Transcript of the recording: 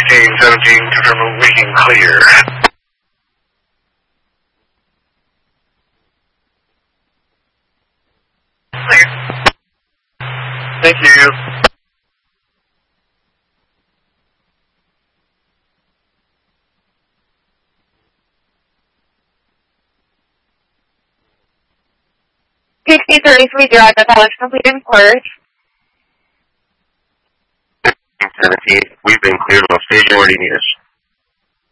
1617, confirm we can clear. Clear. Thank you. PT33 Drive, the call is complete and cleared. 17, we've been cleared on station. Where do you need us?